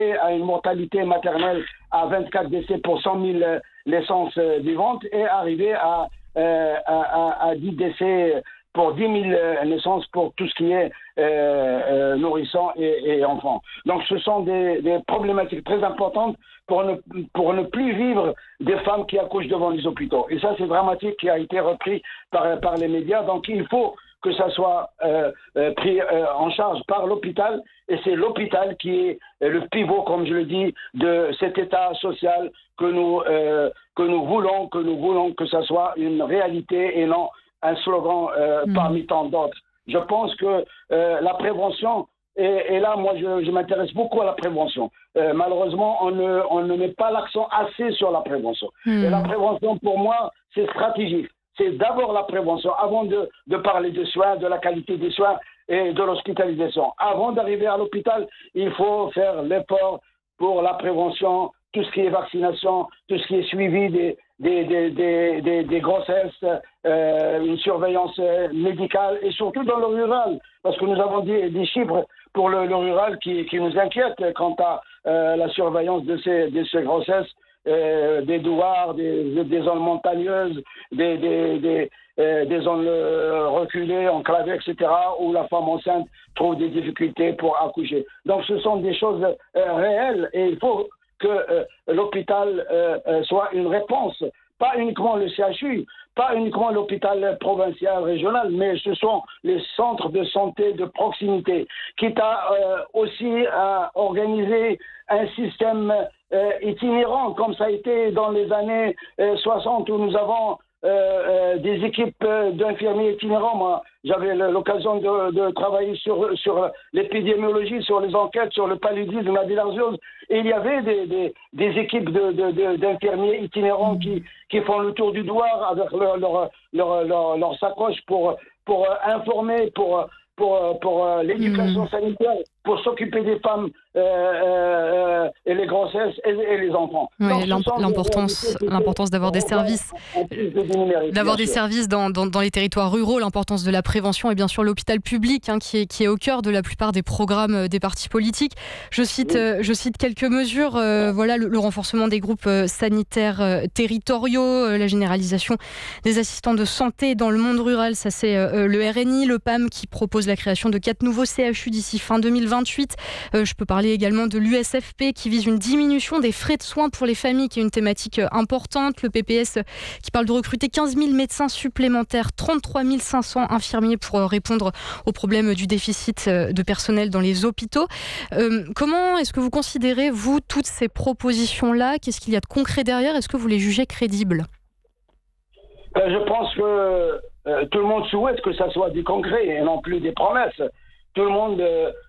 à une mortalité maternelle à 24 décès pour 100 000 naissances vivantes et arriver à 10 décès pour 10 000 naissances pour tout ce qui est nourrissant et enfants. Donc ce sont des problématiques très importantes pour ne plus vivre des femmes qui accouchent devant les hôpitaux. Et ça, c'est dramatique, qui a été repris par les médias. Donc il faut que ça soit pris en charge par l'hôpital, et c'est l'hôpital qui est le pivot, comme je le dis, de cet état social que nous voulons que ça soit une réalité et non un slogan parmi tant d'autres. Je pense que la prévention, et là, moi, je m'intéresse beaucoup à la prévention. Malheureusement, on ne met pas l'accent assez sur la prévention. Et la prévention, pour moi, c'est stratégique. C'est d'abord la prévention, avant de parler de soins, de la qualité des soins et de l'hospitalisation. Avant d'arriver à l'hôpital, il faut faire l'effort pour la prévention, tout ce qui est vaccination, tout ce qui est suivi des grossesses, une surveillance médicale, et surtout dans le rural, parce que nous avons des chiffres pour le rural qui nous inquiètent quant à la surveillance de ces grossesses, des douars, des zones montagneuses, des zones reculées, enclavées, etc., où la femme enceinte trouve des difficultés pour accoucher. Donc ce sont des choses réelles, et il faut que l'hôpital soit une réponse, pas uniquement le CHU, pas uniquement l'hôpital provincial, régional, mais ce sont les centres de santé de proximité, quitte à aussi à organiser un système itinérant, comme ça a été dans les années 60, où nous avons des équipes d'infirmiers itinérants. Moi, j'avais l'occasion de travailler sur l'épidémiologie, sur les enquêtes, sur le paludisme, la bilharziose, et il y avait des équipes d'infirmiers itinérants qui font le tour du Douar avec leur sacoche pour informer, pour l'éducation sanitaire, pour s'occuper des femmes et les grossesses et les enfants. Oui, l'importance d'avoir des services, dans les territoires ruraux, l'importance de la prévention, et bien sûr l'hôpital public qui est au cœur de la plupart des programmes des partis politiques. Je cite quelques mesures, le renforcement des groupes sanitaires territoriaux, la généralisation des assistants de santé dans le monde rural, ça c'est le RNI, le PAM qui propose la création de 4 nouveaux CHU d'ici fin 2028. Je peux parler également de l'USFP qui vise une diminution des frais de soins pour les familles, qui est une thématique importante. Le PPS qui parle de recruter 15 000 médecins supplémentaires, 33 500 infirmiers pour répondre au problème du déficit de personnel dans les hôpitaux. Comment est-ce que vous considérez, vous, toutes ces propositions-là ? Qu'est-ce qu'il y a de concret derrière ? Est-ce que vous les jugez crédibles ? Je pense que tout le monde souhaite que ça soit du concret et non plus des promesses. Tout le monde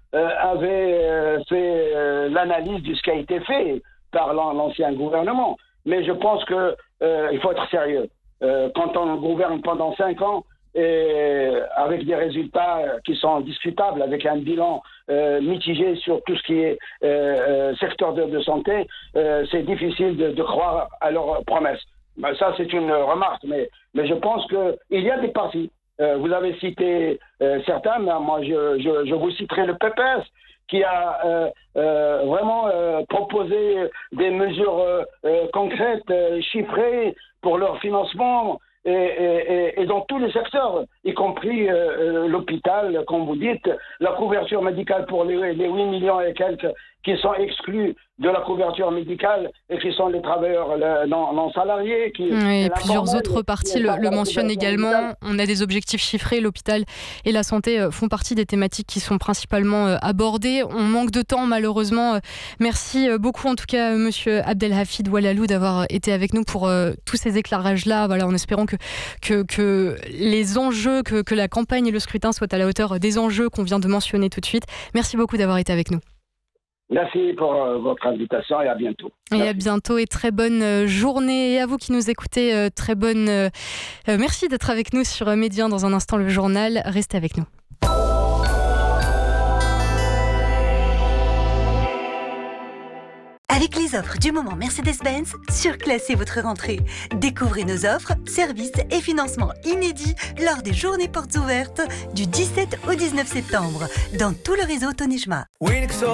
avait fait l'analyse de ce qui a été fait par l'ancien gouvernement. Mais je pense qu'il faut être sérieux. Quand on gouverne pendant 5 ans, et avec des résultats qui sont discutables, avec un bilan mitigé sur tout ce qui est secteur de santé, c'est difficile de croire à leurs promesses. Ça, c'est une remarque, mais je pense qu'il y a des partis. Vous avez cité certains, mais moi, je vous citerai le PPS, qui a vraiment proposé des mesures concrètes, chiffrées pour leur financement, et dans tous les secteurs, y compris l'hôpital, comme vous dites, la couverture médicale pour les 8 millions et quelques qui sont exclus de la couverture médicale et qui sont les travailleurs non salariés. Oui, plusieurs autres parties le mentionnent également. On a des objectifs chiffrés. L'hôpital et la santé font partie des thématiques qui sont principalement abordées. On manque de temps, malheureusement. Merci beaucoup, en tout cas, Monsieur Abdelhafid Oualalou, d'avoir été avec nous pour tous ces éclairages-là. Voilà, en espérant que les enjeux, que la campagne et le scrutin soient à la hauteur des enjeux qu'on vient de mentionner tout de suite. Merci beaucoup d'avoir été avec nous. Merci pour votre invitation et à bientôt. Merci. Et à bientôt et très bonne journée. Et à vous qui nous écoutez, très bonne... merci d'être avec nous sur Média. Dans un instant, le journal. Restez avec nous. Avec les offres du moment Mercedes-Benz, surclassez votre rentrée. Découvrez nos offres, services et financements inédits lors des journées portes ouvertes du 17 au 19 septembre dans tout le réseau Tonejma.